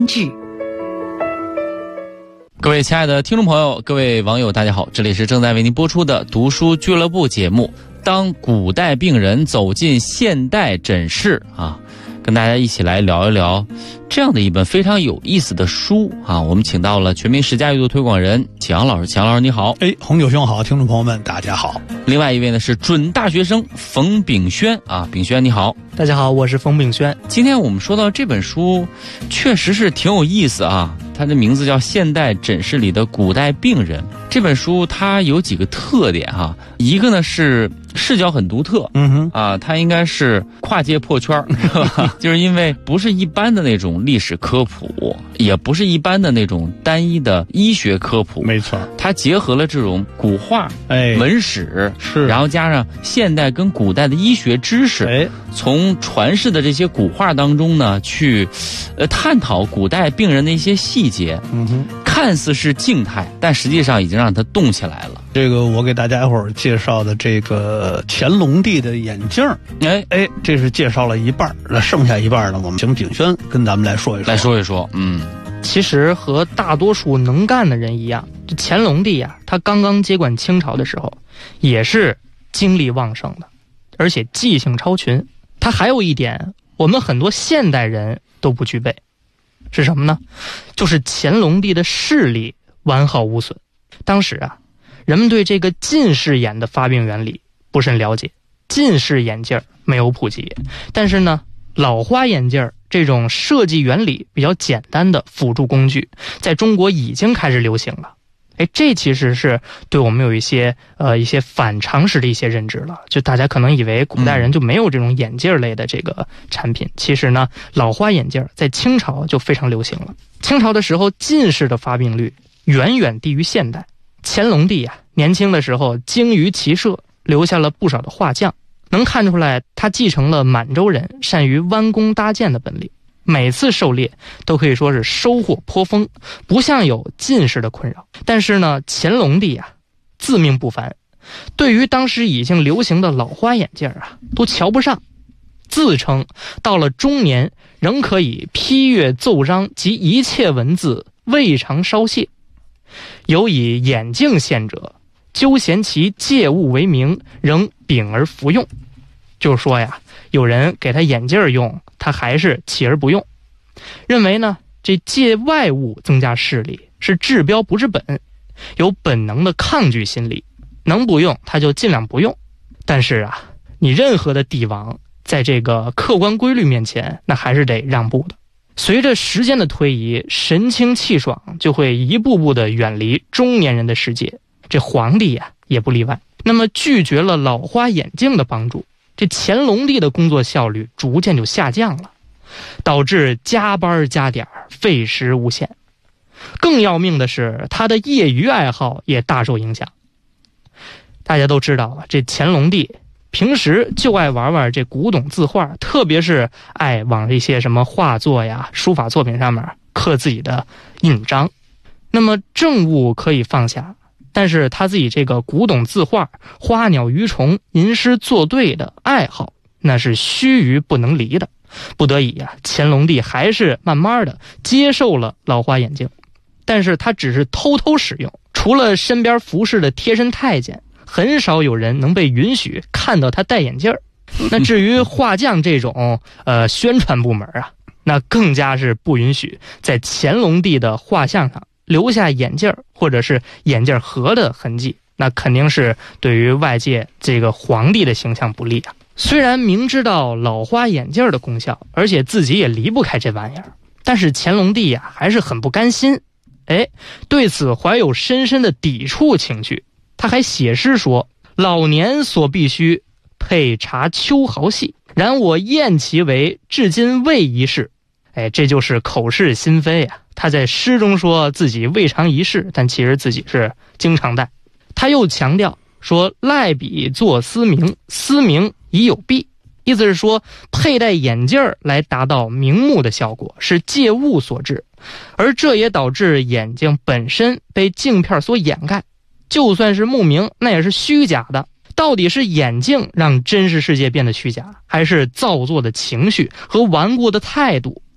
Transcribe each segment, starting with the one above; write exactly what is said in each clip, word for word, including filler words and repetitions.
志。 各位亲爱的听众朋友，各位网友大家好，这里是正在为您播出的读书俱乐部节目，当古代病人走进现代诊室啊，跟大家一起来聊一聊这样的一本非常有意思的书啊。我们请到了全民十佳阅读推广人启阳老师，启阳老师你好。 哎，红九兄好，听众朋友们大家好。 另外一位呢是准大学生冯炳轩啊，炳轩你好。 大家好，我是冯炳轩。 今天我们说到这本书确实是挺有意思啊，它的名字叫《现代诊室里的古代病人》。这本书它有几个特点哈、啊，一个呢是视角很独特， 嗯哼啊，它应该是跨界破圈是吧？就是因为不是一般的那种历史科普，也不是一般的那种单一的医学科普， 没错， 它结合了这种古画、 哎文史， 是， 然后加上现代跟古代的医学知识， 哎， 从传世的这些古画当中呢，去呃探讨古代病人的一些细节， 嗯哼， 看似是静态，但实际上已经让它动起来了。 这个我给大家伙儿介绍的这个乾隆帝的眼镜， 哎哎，这是介绍了一半，那剩下一半呢，我们请炳轩跟咱们来说一说。 来说一说，嗯， 其实和大多数能干的人一样，这乾隆帝啊，他刚刚接管清朝的时候，也是精力旺盛的，而且记性超群。他还有一点，我们很多现代人都不具备，是什么呢？就是乾隆帝的视力完好无损。当时啊，人们对这个近视眼的发病原理不甚了解，近视眼镜没有普及，但是呢，老花眼镜这种设计原理比较简单的辅助工具，在中国已经开始流行了。哎，这其实是对我们有一些呃一些反常识的一些认知了。就大家可能以为古代人就没有这种眼镜类的这个产品，嗯、其实呢，老花眼镜在清朝就非常流行了。清朝的时候，近视的发病率远远低于现代。乾隆帝啊，年轻的时候精于骑射，留下了不少的画匠，能看出来他继承了满洲人善于弯弓搭箭的本领。每次狩猎都可以说是收获颇丰，不像有近视的困扰。但是呢，乾隆帝啊，自命不凡，对于当时已经流行的老花眼镜啊，都瞧不上，自称到了中年仍可以批阅奏章及一切文字，未尝稍懈。有以眼镜献者，究嫌其借物为名，仍秉而服用。就是说呀，有人给他眼镜用，他还是弃而不用，认为呢，这借外物增加视力是治标不治本，有本能的抗拒心理，能不用他就尽量不用。但是啊，你任何的帝王在这个客观规律面前，那还是得让步的。随着时间的推移，神清气爽就会一步步的远离中年人的世界，这皇帝呀、啊、也不例外。那么拒绝了老花眼镜的帮助，这乾隆帝的工作效率逐渐就下降了，导致加班加点，费时无限。更要命的是，他的业余爱好也大受影响。大家都知道啊，这乾隆帝平时就爱玩玩这古董字画，特别是爱往一些什么画作呀、书法作品上面刻自己的印章。那么政务可以放下，但是他自己这个古董字画、花鸟鱼虫、吟诗作对的爱好，那是须臾不能离的。不得已啊，乾隆帝还是慢慢的接受了老花眼镜，但是他只是偷偷使用，除了身边服侍的贴身太监，很少有人能被允许看到他戴眼镜。那至于画匠这种呃宣传部门啊，那更加是不允许在乾隆帝的画像上留下眼镜或者是眼镜盒的痕迹，那肯定是对于外界这个皇帝的形象不利啊。虽然明知道老花眼镜的功效，而且自己也离不开这玩意儿，但是乾隆帝呀、啊、还是很不甘心，哎，对此怀有深深的抵触情绪。他还写诗说：“老年所必须配察秋毫细，然我厌其为，至今未一事。”哎，这就是口是心非啊。他在诗中说自己未尝一事，但其实自己是经常戴。他又强调说：“赖笔作思明，思明已有弊。”意思是说，佩戴眼镜来达到明目的效果，是借物所致，而这也导致眼睛本身被镜片所掩盖。就算是目明，那也是虚假的。到底是眼镜让真实世界变得虚假，还是造作的情绪和顽固的态度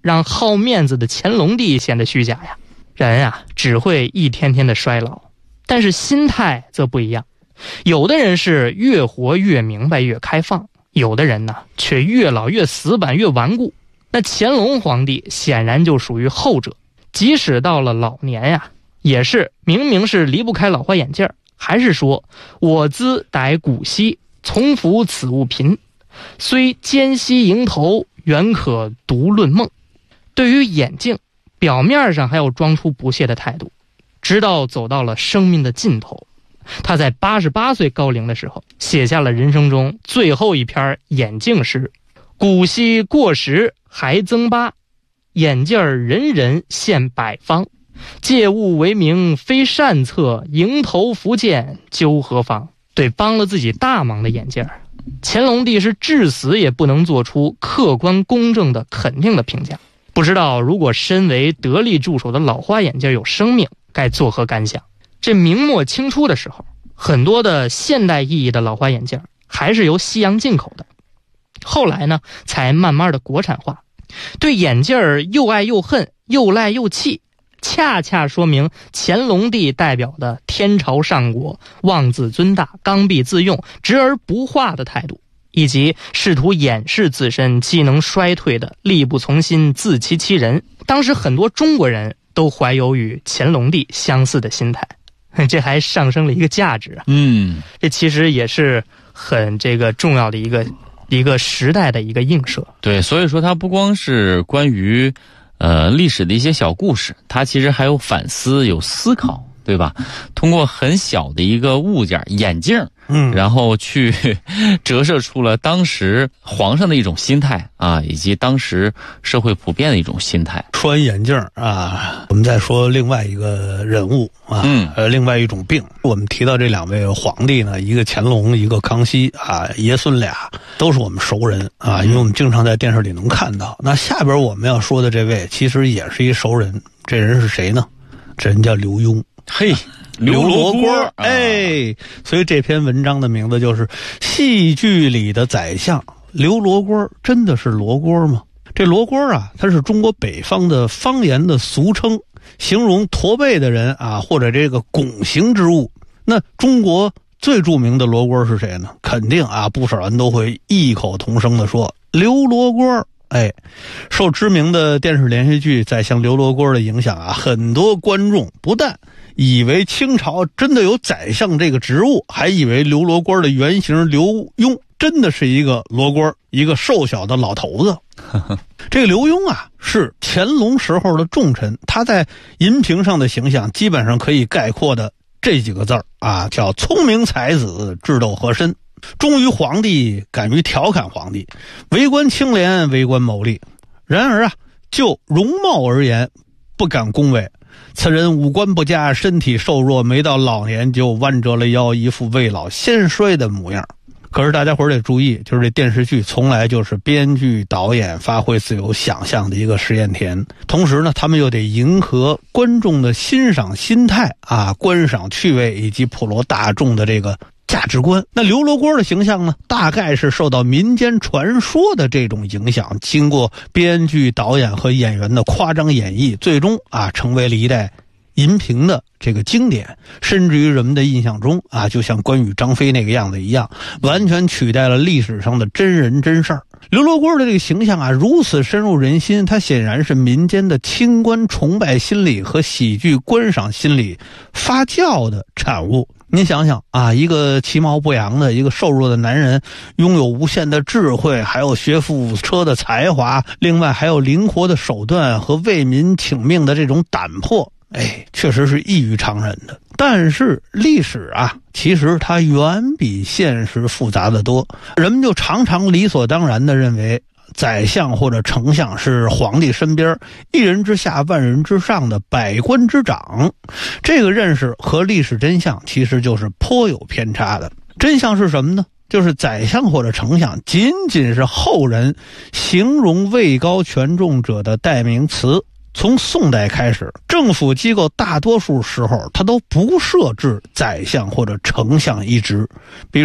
让好面子的乾隆帝显得虚假呀。人啊，只会一天天的衰老，但是心态则不一样。有的人是越活越明白越开放，有的人呢却越老越死板越顽固。那乾隆皇帝显然就属于后者，即使到了老年呀、啊，也是明明是离不开老花眼镜，还是说我兹逮古稀，从服此物贫，虽奸兮迎头，原可独论梦。对于眼镜，表面上还要装出不屑的态度，直到走到了生命的尽头。他在八十八岁高龄的时候，写下了人生中最后一篇眼镜诗：古稀过时还增八，眼镜人人现百方。借物为名非善策，迎头伏剑究何方？对帮了自己大忙的眼镜，乾隆帝是至死也不能做出客观公正的肯定的评价。不知道如果身为得力助手的老花眼镜有生命，该作何感想？这明末清初的时候，很多的现代意义的老花眼镜还是由西洋进口的，后来呢才慢慢的国产化。对眼镜又爱又恨，又赖又气，恰恰说明乾隆帝代表的天朝上国妄自尊大、刚愎自用、直而不化的态度，以及试图掩饰自身机能衰退的力不从心、自欺欺人。当时很多中国人都怀有与乾隆帝相似的心态，这还上升了一个价值啊。 嗯， 这其实也是很这个重要的一个一个时代的一个映射。 对，所以说它不光是关于呃历史的一些小故事，它其实还有反思、有思考，对吧？通过很小的一个物件眼镜， 嗯， 然后去折射出了当时皇上的一种心态啊，以及当时社会普遍的一种心态。 说完眼镜啊，我们再说另外一个人物啊， 嗯， 呃，另外一种病。我们提到这两位皇帝呢，一个乾隆，一个康熙啊，爷孙俩都是我们熟人啊，因为我们经常在电视里能看到。那下边我们要说的这位，其实也是一熟人，这人是谁呢？这人叫刘墉。 嘿， 刘罗锅， 啊、 哎，所以这篇文章的名字就是戏剧里的宰相刘罗锅。真的是罗锅吗？这罗锅啊，它是中国北方的方言的俗称，形容驼背的人啊，或者这个拱形之物。那中国最著名的罗锅是谁呢？肯定啊，不少人都会异口同声的说刘罗锅。哎，受知名的电视连续剧《宰相刘罗锅》的影响啊，很多观众不但以为清朝真的有宰相这个职务，还以为刘罗锅的原型刘墉真的是一个罗锅，一个瘦小的老头子。这个刘墉啊，是乾隆时候的重臣，他在银屏上的形象基本上可以概括的这几个字儿啊，叫聪明才子，智斗和珅。忠于皇帝，敢于调侃皇帝，为官清廉，为官谋利。然而啊，就容貌而言，不敢恭维。此人五官不佳，身体瘦弱，没到老年就弯折了腰，一副未老先衰的模样。可是大家伙得注意，就是这电视剧从来就是编剧导演发挥自由想象的一个实验田，同时呢，他们又得迎合观众的欣赏心态啊、观赏趣味以及普罗大众的这个价值观。那刘罗锅的形象呢，大概是受到民间传说的这种影响，经过编剧导演和演员的夸张演绎，最终啊成为了一代银屏的这个经典，甚至于人们的印象中啊，就像关羽张飞那个样子一样，完全取代了历史上的真人真事儿。刘罗锅的这个形象啊，如此深入人心，它显然是民间的清官崇拜心理和喜剧观赏心理发酵的产物。您想想啊，一个其貌不扬的一个瘦弱的男人，拥有无限的智慧，还有学富五车的才华，另外还有灵活的手段和为民请命的这种胆魄，哎，确实是异于常人的。但是历史啊，其实它远比现实复杂的多，人们就常常理所当然地认为宰相或者丞相是皇帝身边一人之下万人之上的百官之长，这个认识和历史真相其实就是颇有偏差的。真相是什么呢？就是宰相或者丞相仅仅是后人形容位高权重者的代名词。从宋代开始，政府机构大多数时候它都不设置宰相或者丞相一职，比如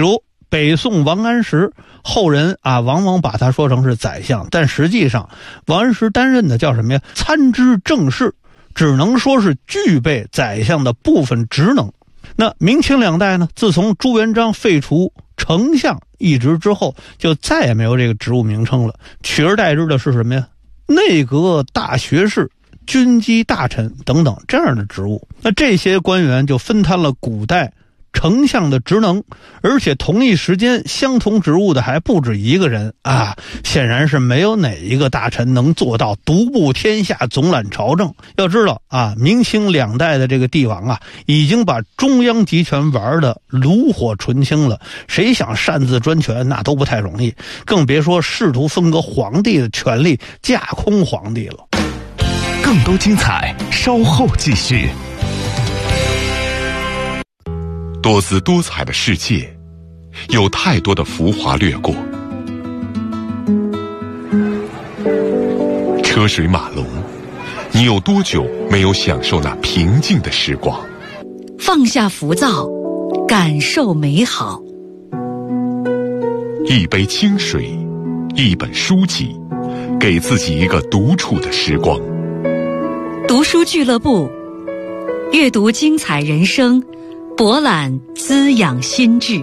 北宋王安石，后人啊往往把他说成是宰相，但实际上王安石担任的叫什么呀？参知政事，只能说是具备宰相的部分职能。那明清两代呢，自从朱元璋废除丞相一职之后，就再也没有这个职务名称了，取而代之的是什么呀？内阁大学士、军机大臣等等这样的职务。那这些官员就分摊了古代丞相的职能，而且同一时间相同职务的还不止一个人啊！显然是没有哪一个大臣能做到独步天下、总揽朝政。要知道啊，明清两代的这个帝王啊，已经把中央集权玩得炉火纯青了，谁想擅自专权那都不太容易，更别说试图分割皇帝的权力、架空皇帝了。 更多精彩稍后继续。 多姿多彩的世界，有太多的浮华掠过，车水马龙，你有多久没有享受那平静的时光？ 放下浮躁，感受美好。 一杯清水，一本书籍，给自己一个独处的时光。 读书俱乐部，阅读精彩人生，博览滋养心智。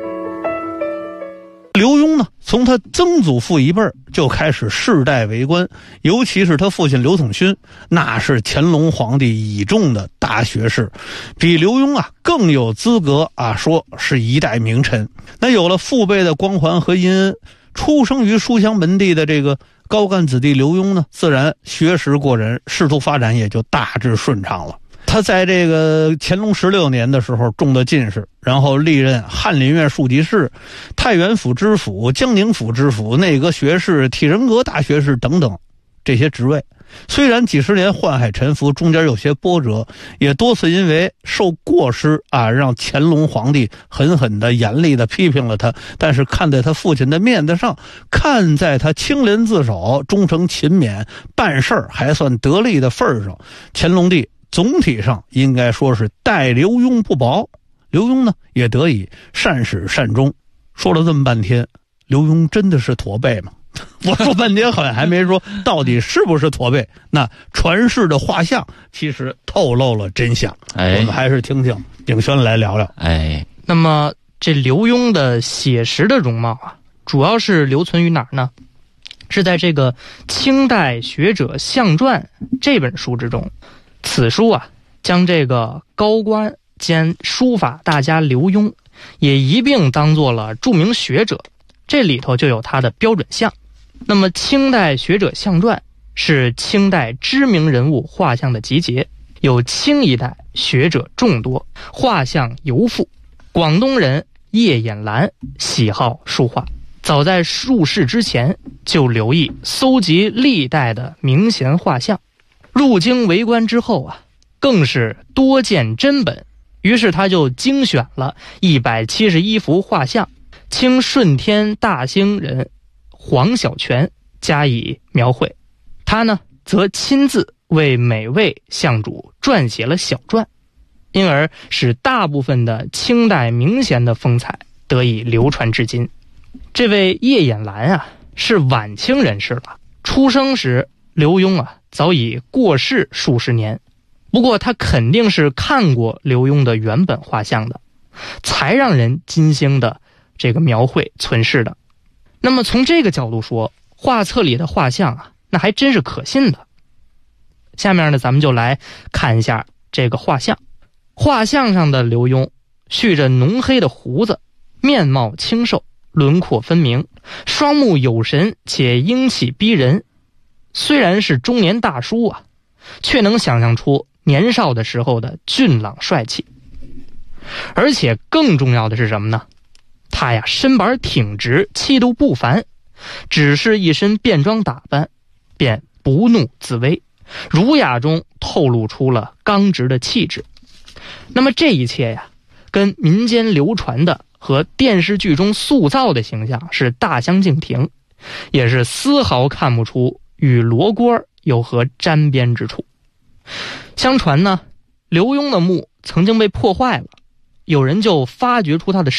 刘墉呢，从他曾祖父一辈就开始世代为官，尤其是他父亲刘统勋，那是乾隆皇帝倚重的大学士，比刘墉啊更有资格啊说是一代名臣。那有了父辈的光环和殷恩，出生于书香门第的这个高干子弟刘墉呢，自然学识过人，仕途发展也就大致顺畅了。他在这个乾隆十六年的时候中的进士，然后历任翰林院庶吉士、太原府知府、江宁府知府、内阁学士、体仁阁大学士等等这些职位。虽然几十年宦海沉浮，中间有些波折，也多次因为受过失啊，让乾隆皇帝狠狠的、严厉的批评了他。但是看在他父亲的面子上，看在他清廉自守、忠诚勤勉、办事儿还算得力的份上，乾隆帝总体上应该说是待刘墉不薄，刘墉呢也得以善始善终。说了这么半天，刘墉真的是驼背吗？我说半天好像还没说到底是不是驼背。那传世的画像其实透露了真相，哎，我们还是听听景轩来聊聊。 哎， 那么这刘墉的写实的容貌啊，主要是留存于哪儿呢？是在这个《清代学者相传》这本书之中。此书啊，将这个高官兼书法大家刘墉也一并当做了著名学者，这里头就有他的标准像。那么《清代学者相传》是清代知名人物画像的集结，有清一代学者众多，画像尤富。广东人叶衍兰喜好书画，早在入仕之前就留意搜集历代的名贤画像。入京为官之后啊，更是多见真本，于是他就精选了一百七十一幅画像，清顺天大兴人黄小泉加以描绘。他呢，则亲自为每位像主撰写了小传，因而使大部分的清代名贤的风采得以流传至今。这位叶衍兰啊，是晚清人士了，出生时刘墉啊早已过世数十年，不过他肯定是看过刘墉的原本画像的，才让人精心的这个描绘存世的。那么从这个角度说，画册里的画像啊，那还真是可信的。下面呢，咱们就来看一下这个画像。画像上的刘墉蓄着浓黑的胡子，面貌清瘦，轮廓分明，双目有神且英气逼人。虽然是中年大叔啊，却能想象出年少的时候的俊朗帅气。而且更重要的是什么呢？他呀身板挺直，气度不凡，只是一身便装打扮，便不怒自威，儒雅中透露出了刚直的气质。那么这一切呀，跟民间流传的和电视剧中塑造的形象是大相径庭，也是丝毫看不出与罗锅有何沾边之处。相传呢，刘墉的墓曾经被破坏了，有人就发掘出他的尸骨，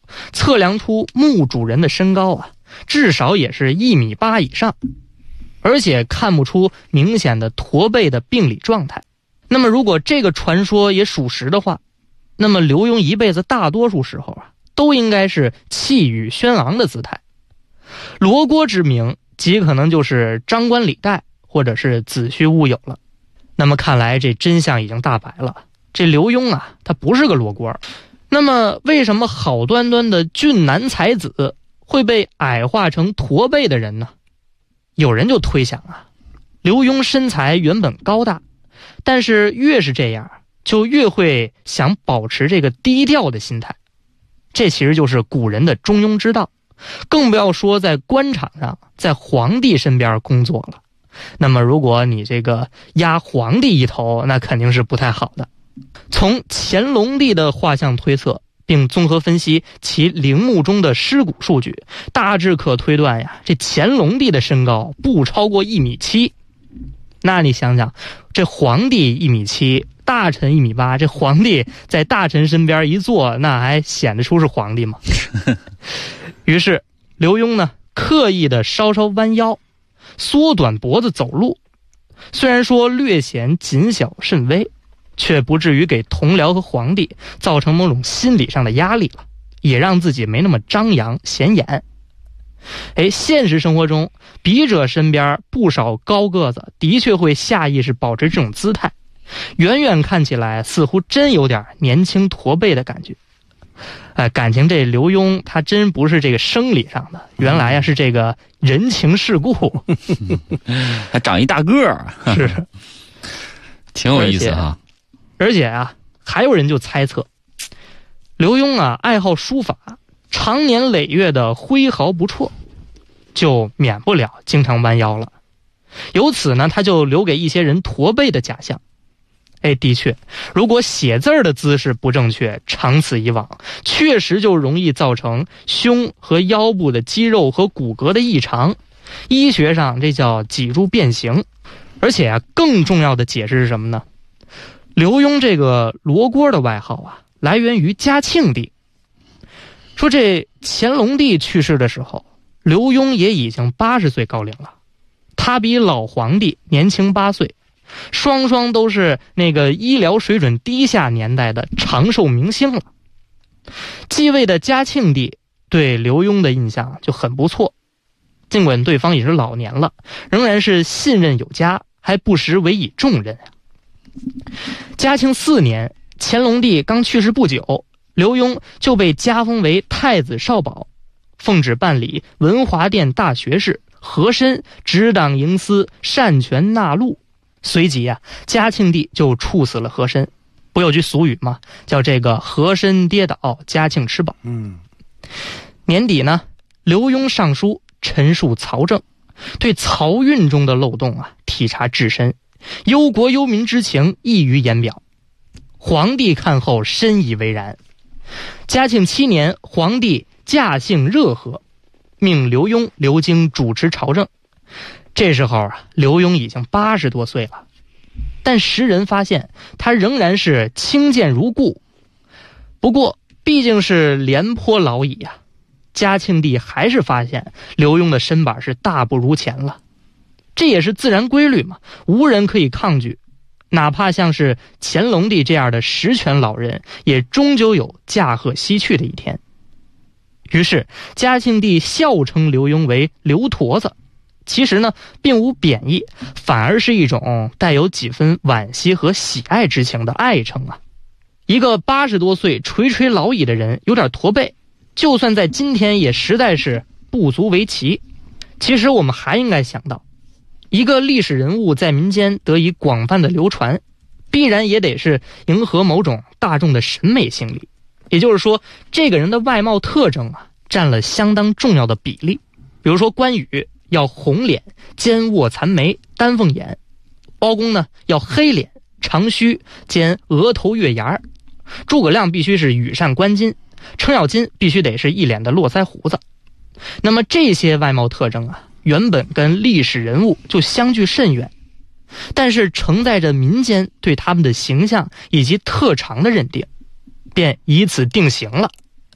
测量出墓主人的身高啊，至少也是一米八以上，而且看不出明显的驼背的病理状态。那么如果这个传说也属实的话，那么刘墉一辈子大多数时候啊，都应该是气宇轩昂的姿态。罗锅之名极可能就是张冠李戴或者是子虚乌有了。那么看来这真相已经大白了，这刘墉啊，他不是个罗锅。那么为什么好端端的俊男才子会被矮化成驼背的人呢？有人就推想啊，刘墉身材原本高大，但是越是这样就越会想保持这个低调的心态，这其实就是古人的中庸之道，更不要说在官场上，在皇帝身边工作了。那么如果你这个压皇帝一头，那肯定是不太好的。从乾隆帝的画像推测，并综合分析其陵墓中的尸骨数据，大致可推断呀，这乾隆帝的身高不超过一米七。那你想想，这皇帝一米七，大臣一米八，这皇帝在大臣身边一坐，那还显得出是皇帝吗？于是刘墉呢，刻意的稍稍弯腰，缩短脖子走路，虽然说略显谨小慎微，却不至于给同僚和皇帝造成某种心理上的压力了，也让自己没那么张扬显眼。哎，现实生活中，笔者身边不少高个子的确会下意识保持这种姿态，远远看起来似乎真有点年轻驼背的感觉。哎，感情这刘墉他真不是这个生理上的，原来呀是这个人情世故， 还长一大个儿， 是挺有意思啊。 而且啊，还有人就猜测，刘墉啊爱好书法，常年累月的挥毫不辍，就免不了经常弯腰了。由此呢，他就留给一些人驼背的假象。哎，的确，如果写字儿的姿势不正确，长此以往，确实就容易造成胸和腰部的肌肉和骨骼的异常。医学上这叫脊柱变形。而且啊，更重要的解释是什么呢？刘墉这个罗锅的外号啊，来源于嘉庆帝。说这乾隆帝去世的时候，刘墉也已经八十岁高龄了，他比老皇帝年轻八岁，双双都是那个医疗水准低下年代的长寿明星了。继位的嘉庆帝对刘墉的印象就很不错，尽管对方也是老年了，仍然是信任有加，还不时委以重任。嘉庆四年，乾隆帝刚去世不久，刘墉就被加封为太子少保，奉旨办理文华殿大学士，和珅执掌营司，擅权纳禄。随即啊，嘉庆帝就处死了和珅。不有句俗语吗？叫这个和珅跌倒，嘉庆吃饱。 嗯， 年底呢，刘墉上书陈述曹政，对漕运中的漏洞啊体察至深，忧国忧民之情溢于言表。皇帝看后深以为然。嘉庆七年，皇帝驾幸热河，命刘墉留京主持朝政。这时候啊，刘墉已经八十多岁了，但时人发现他仍然是清健如故。不过毕竟是廉颇老矣啊，嘉庆帝还是发现刘墉的身板是大不如前了。这也是自然规律嘛，无人可以抗拒。哪怕像是乾隆帝这样的实权老人，也终究有驾鹤西去的一天。于是嘉庆帝笑称刘墉为刘驼子，其实呢并无贬义，反而是一种带有几分惋惜和喜爱之情的爱称啊。一个八十多岁垂垂老矣的人有点驼背，就算在今天也实在是不足为奇。其实我们还应该想到，一个历史人物在民间得以广泛的流传，必然也得是迎合某种大众的审美心理。也就是说，这个人的外貌特征啊，占了相当重要的比例。比如说关羽要红脸、尖卧残眉、丹凤眼；包公呢要黑脸、长须兼额头月牙；诸葛亮必须是羽扇纶巾；程咬金必须得是一脸的络腮胡子。那么这些外貌特征啊，原本跟历史人物就相距甚远，但是承载着民间对他们的形象以及特长的认定，便以此定型了。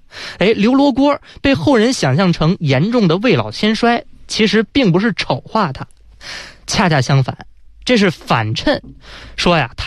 哎，刘罗锅被后人想象成严重的未老先衰，其实并不是丑化他，恰恰相反，这是反衬，说呀他